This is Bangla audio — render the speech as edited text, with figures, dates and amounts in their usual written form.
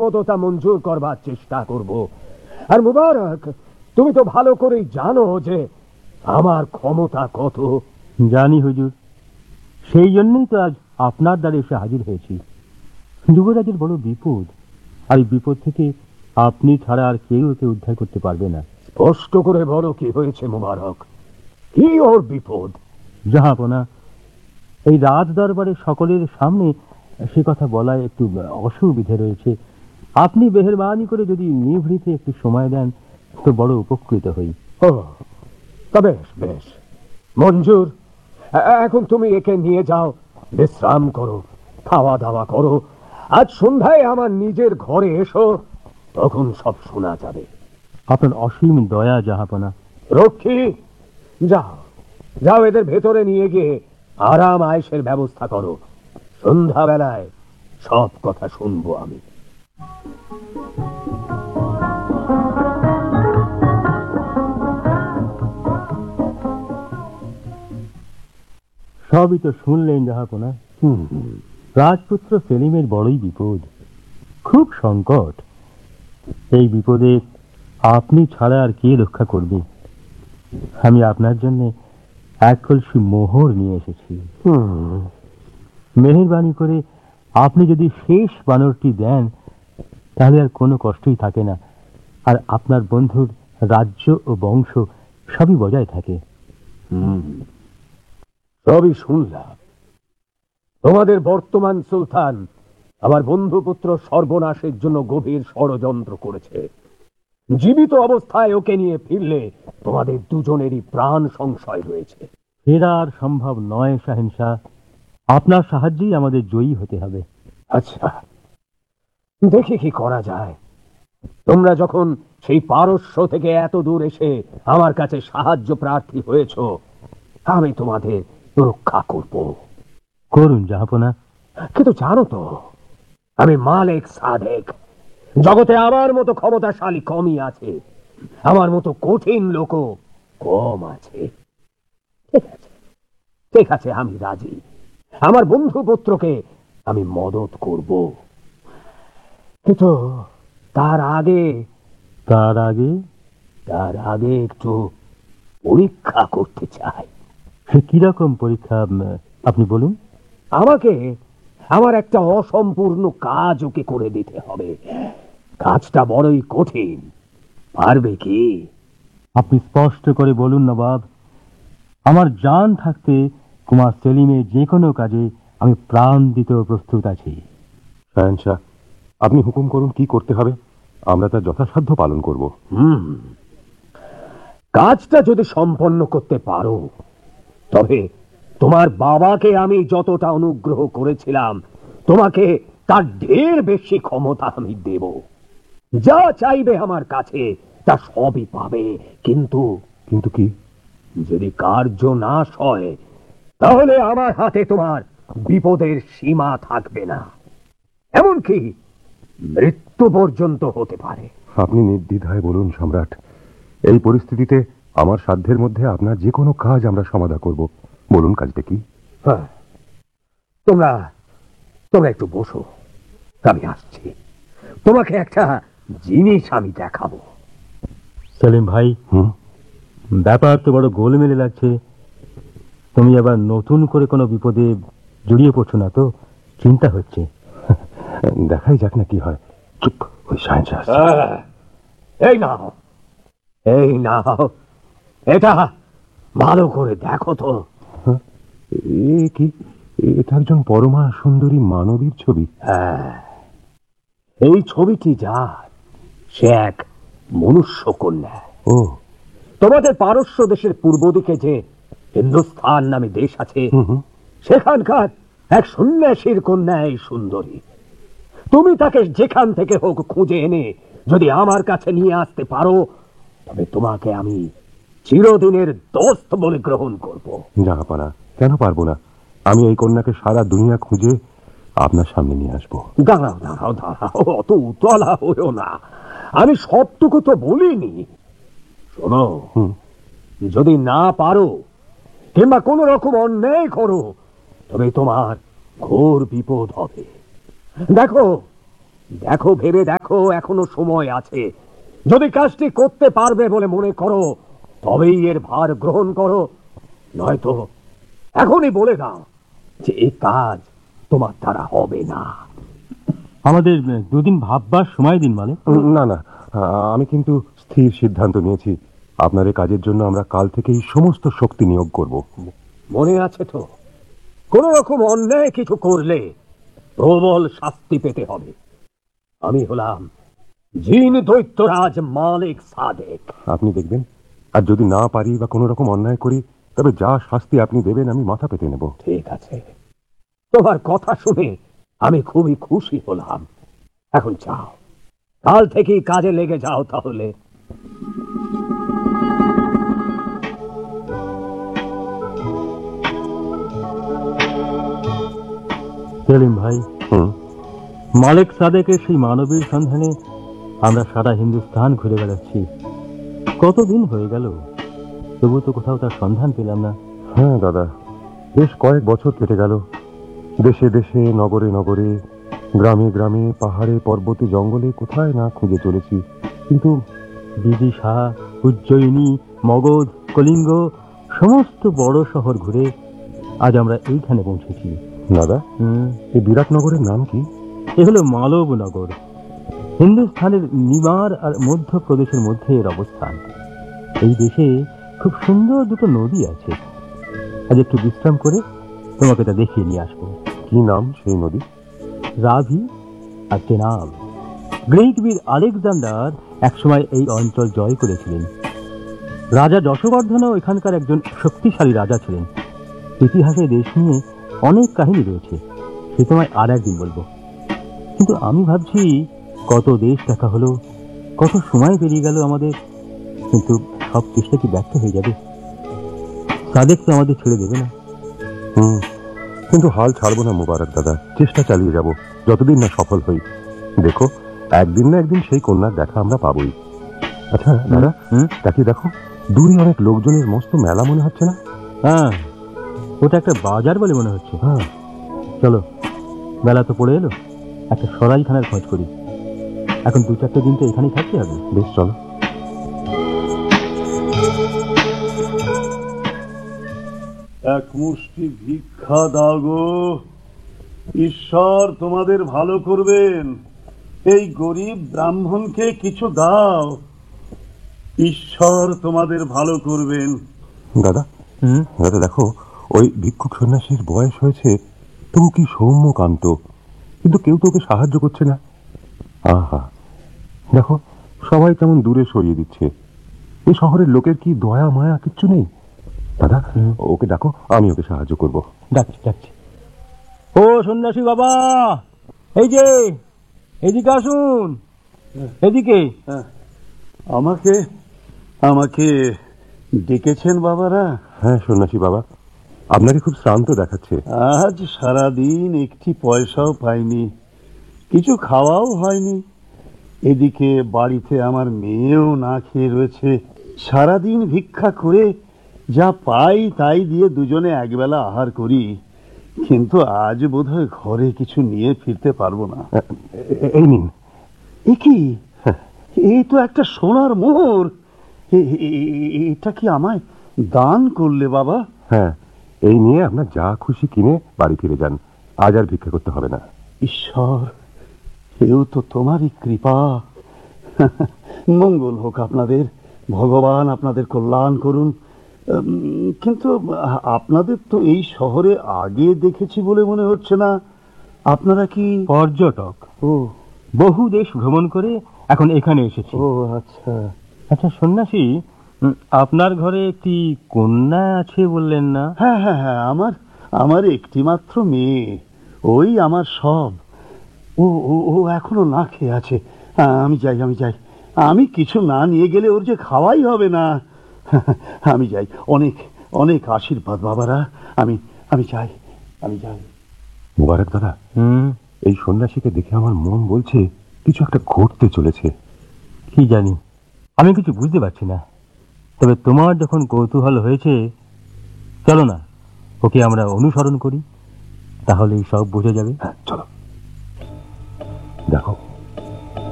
মতো তা মঞ্জুর করবার চেষ্টা করব। আর মুবারক, তুমি তো ভালো করেই জানো যে আমার ক্ষমতা কত। জানি হুজুর, সেই জন্যই তো আজ আপনার দ্বারে এসে হাজির হয়েছি। যুবরাজের বড় বিপদ, আর এই বিপদ থেকে আপনি ছাড়া আর কেউ ওকে উদ্ধার করতে পারবে না। স্পষ্ট করে বলো, কি হয়েছে মুবারক? কি ওর বিপদ? জাহাপনা, এই রাজ দরবারে সকলের সামনে সে কথা বলায় একটু অসুবিধে রয়েছে। আপনি মেহেরবানি করে যদি নিভৃতে একটু সময় দেন তো বড় উপকৃত হই। ও, তা বেশ বেশ, মঞ্জুর। এখন তুমি একে নিয়ে যাও, বিশ্রাম করো, খাওয়া দাওয়া করো। আজ সন্ধ্যায় আমার নিজের ঘরে এসো, তখন সব শোনা যাবে। আপনার অসীম দয়া জাহাপনা। রক্ষী, যাও যাও, এদের ভেতরে নিয়ে গিয়ে আরাম আয়েশের ব্যবস্থা করো। সন্ধ্যাবেলায় সব কথা শুনবো আমি। সবই তো শুনলেন জাহাপনা। রাজপুত্র সেলিমের বড়ই বিপদ, খুব সংকট। এই বিপদে আপনি ছাড়া আর কে রক্ষা করবে? আমি আপনার জন্য এক কলসি মোহর নিয়ে এসেছি। মেহেরবানি করে আপনি যদি শেষ বানরটি দেন তাহলে আর কোনো কষ্টই থাকে না, আর আপনার বন্ধুর রাজ্য ও বংশ সবই বজায় থাকে। সবই শুনলাম। তোমাদের বর্তমান সুলতান আমার বন্ধুপুত্র সর্বনাশের জন্য গভীর ষড়যন্ত্র করেছে। জীবিত অবস্থায় ওকে নিয়ে ফিরলে তোমাদের দুজনেরই প্রাণ সংশয় রয়েছে। ফেরা আর সম্ভব নয় শাহেনশাহ, আপনার সাহায্যেই আমাদের জয়ী হতে হবে। আচ্ছা, দেখি কি করা যায়। তোমরা যখন সেই পারস্য থেকে এত দূর এসে আমার কাছে সাহায্য প্রার্থী হয়েছ, আমি তোমাদের রক্ষা করব। করুন জাহাপনা। কিন্তু জানো তো, আমি মালিক সাদেক। জগতে আমার মতো ক্ষমতাশালী কমই আছে, আমার মতো কঠিন লোকও কম আছে। ঠিক আছে, ঠিক আছে, আমি রাজি। আমার বন্ধু পুত্রকে আমি মদত করব, কিন্তু তার আগে তার আগে তার আগে একটু পরীক্ষা করতে চাই। সে কিরকম পরীক্ষা আপনি বলুন। আমাকে আমার একটা অসম্পূর্ণ কাজ ওকে করে দিতে হবে। কাজটা বড়ই কঠিন, পারবে কি? আপনি স্পষ্ট করে বলুন নবাব। আমার জান থাকতে কুমার সেলিমের যে কোনো কাজে আমি প্রাণ দিতেও প্রস্তুত আছি। শাহেনশাহ, আপনি হুকুম করুন, কি করতে হবে, আমরা তার যথাসাধ্য পালন করব। কাজটা যদি সম্পন্ন করতে পারো, তবে তোমার বাবাকে আমি যতটা অনুগ্রহ করেছিলাম, তোমাকে তার ঢের বেশি ক্ষমতা আমি দেব। যা চাইবে আমার কাছে তা সবই পাবে। কিন্তু কিন্তু কি? যদি কার্য নাশ হয়, তাহলে আমার হাতে তোমার বিপদের সীমা থাকবে না, এমনকি মৃত্যু পর্যন্ত হতে পারে। আপনি নির্দ্বিধায় বলুন সম্রাট। এই পরিস্থিতিতে আমার সাধ্যের মধ্যে আপনার যে কোনো কাজ আমরা সমাধা করব। বলুন কাজটা কি? হ্যাঁ, তোমরা তোমরা একটু বসো, আমি আসছি। তোমাকে একটা জিনিস আমি দেখাবো। সেলিম ভাই, ব্যাপার তো বড় গোলমেলে লাগছে। তুমি আবার নতুন করে কোনো বিপদে জড়িয়ে পড়ছো না তো? চিন্তা হচ্ছে। দেখাই যাক না কি হয়। চুপ, ওই শাহেনশাহ। এই নাও, এই নাও, এটা ভালো করে দেখো তো। এ কি? এটা একজন পরমা সুন্দরী মানবীর ছবি। হ্যাঁ, এই ছবিটি যার, সে এক মনুষ্য কন্যা। ও, তোমাদের পারস্য দেশের পূর্ব দিকে যে হিন্দুস্তান নামে দেশ আছে, সেখানকার এক সন্ন্যাসীর কন্যা এই সুন্দরী। তুমি তাকে যেখান থেকে হোক খুঁজে এনে যদি আমার কাছে নিয়ে আসতে পারো, তবে তোমাকে আমি চিরদিনের দোস্ত বলে গ্রহণ করব। জাহাপানা, কেন পারবো না? আমি এই কন্যাকে সারা দুনিয়া খুঁজে আপনার সামনে নিয়ে আসবো। দাঁড়াও দাঁড়াও দাঁড়াও, অত উতলা হইও না। আমি সবটুকু তো বলিনি। শোনো, যদি না পারো কিংবা কোন রকম অন্যায় করো, তবে তোমার ঘোর বিপদ হবে। দেখো, দেখো, ভেবে দেখো, এখনো সময় আছে। যদি কাজটি করতে পারবে বলে মনে করো, তবেই এর ভার গ্রহণ করো, নয়তো এখনই বলে দাও যে এই কাজ তোমার দ্বারা হবে না। আমাদের দুদিন ভাববার সময় দিন মালিক। না না, আমি কিন্তু স্থির সিদ্ধান্ত নিয়েছি। আপনার এই কাজের জন্য আমরা কাল থেকেই সমস্ত শক্তি নিয়োগ করব। মনে আছে তো, কোন রকম অন্যায় কিছু করলে প্রবল শাস্তি পেতে হবে। আমি হলাম জিন দৈত্যরাজ মালিক সাদেক। আপনি দেখবেন, আর যদি না পারি বা কোনো রকম অন্যায় করি, তবে যা শাস্তি আপনি দেবেন আমি মাথা পেতে নেব। ঠিক আছে, তোমার কথা শুনে আমি খুবই খুশি হলাম। এখন যাও, কাল থেকেই কাজে লেগে যাও তাহলে। সেলিম ভাই, মালিক সাদেকের সেই মানবীর সন্ধানে আমরা সারা হিন্দুস্তান ঘুরে বেড়াচ্ছি। কতদিন হয়ে গেল, তবু তো কোথাও তার সন্ধান পেলাম না। হ্যাঁ দাদা, বেশ কয়েক বছর কেটে গেল। দেশে দেশে, নগরে নগরে, গ্রামে গ্রামে, পাহাড়ে পর্বতে জঙ্গলে কোথায় না খুঁজে চলেছি, কিন্তু বিদিশা, উজ্জয়িনী, মগধ, কলিঙ্গ সমস্ত বড় শহর ঘুরে আজ আমরা এইখানে পৌঁছেছি। দাদা, এই বিরাটনগরের নাম কি? এ হলো মালবনগর। হিন্দুস্থানের নিমার আর মধ্যপ্রদেশের মধ্যে এর অবস্থান। এই দেশে খুব সুন্দর দুটো নদী আছে। আজ একটু বিশ্রাম করে তোমাকে তা দেখিয়ে নিয়ে আসবো। কি নাম সেই নদী? রাভি আর চেনাব। গ্রিক বীর আলেকজান্ডার একসময় এই অঞ্চল জয় করেছিলেন। রাজা যশবর্ধনও এখানকার একজন শক্তিশালী রাজা ছিলেন। ইতিহাসে দেশ নিয়ে অনেক কাহিনী রয়েছে, সে তোমায় আর একদিন বলবো। কিন্তু আমি ভাবছি, কত দেশ দেখা হলো, কত সময় পেরিয়ে গেল আমাদের, কিন্তু সব চেষ্টা কি ব্যর্থ হয়ে যাবে? সাদেক তো আমাদের ছেড়ে দেবে না। কিন্তু হাল ছাড়বো না মুবারক দাদা, চেষ্টা চালিয়ে যাব যতদিন না সফল হই। দেখো, একদিন না একদিন সেই কন্যার দেখা আমরা পাবোই। আচ্ছা দাদা, তাকে দেখো, দূরে অনেক লোকজনের মস্ত মেলা মনে হচ্ছে না? হ্যাঁ, ওটা একটা বাজার বলে মনে হচ্ছে। হ্যাঁ, চলো, বেলা তো পড়ে এলো, একটা সরাইখানার খোঁজ করি। এখন 2-4 দিন তো এখানেই থাকতে হবে। বেশ, চলো। এক মুষ্টি ভিক্ষা দাও গো, ঈশ্বর তোমাদের ভালো করবেন। এই গরিব ব্রাহ্মণকে কিছু দাও, ঈশ্বর তোমাদের ভালো করবেন। দাদা, দাদা দেখো, ওই ভিক্ষুক সন্ন্যাসীর বয়স হয়েছে, তবু কি সৌম্যকান্ত, কিন্তু কেউ তোকে সাহায্য করছে না। আহা, দেখো সবাই কেমন দূরে সরিয়ে দিচ্ছে। এই শহরের লোকের কি দয়া মায়া কিচ্ছু নেই। দাদা, ওকে ডাকো, আমি ওকে সাহায্য করব। ডাকছি ডাকছি। ও সন্ন্যাসী বাবা, এই যে, এদিকে আসুন, এদিকে। আমাকে আমাকে ডেকেছেন বাবারা? হ্যাঁ সন্ন্যাসী বাবা, আপনাকে খুব শ্রান্ত দেখাচ্ছে। আজ সারাদিন একটি পয়সাও পাইনি, কিছু খাওয়াও হয়নি। এদিকে বাড়িতে আমার মেয়েও না খেয়ে রয়েছে। সারাদিন ভিক্ষা করে যা পাই তাই দিয়ে দুজনে একবেলা আহার করি, কিন্তু আজ বোধহয় ঘরে কিছু নিয়ে ফিরতে পারবো না। এই নিন। এ কি? এই তো একটা সোনার মোহর। এটা কি আমায় দান করলে বাবা? হ্যাঁ, এই নিয়ে আপনার যা খুশি কিনে বাড়ি ফিরে যান, আজ আর ভিক্ষা করতে হবে না। ঈশ্বর, এও তো তোমারই কৃপা। মঙ্গল হোক আপনাদের, ভগবান আপনাদের কল্যাণ করুন। কিন্তু আপনাদের তো এই শহরে আগে দেখেছি বলে মনে হচ্ছে না। আপনারা কি পর্যটক? ও, বহু দেশ ভ্রমণ করে এখন এখানে এসেছি। ও আচ্ছা। আচ্ছা সন্ন্যাসী, আপনার ঘরে একটি কন্যা আছে বললেন না? হ্যাঁ হ্যাঁ হ্যাঁ, আমার একটি মাত্র মেয়ে, ওই আমার সব। ও ও ও এখনো না খেয়ে আছে। আমি যাই, আমি কিছু না নিয়ে গেলে ওর যে খাওয়াই হবে না। আমি যাই, অনেক অনেক আশীর্বাদ বাবারা। আমি যাই। মুবারক দাদা, এই সন্ন্যাসীকে দেখে আমার মন বলছে কিছু একটা ঘটতে চলেছে। কি জানি, আমি কিছু বুঝতে পারছি না। তবে তোমার যখন কৌতূহল হয়েছে, চলো না, ওকে আমরা অনুসরণ করি, তাহলেই সব বুঝে যাবে। হ্যাঁ চলো। দেখো,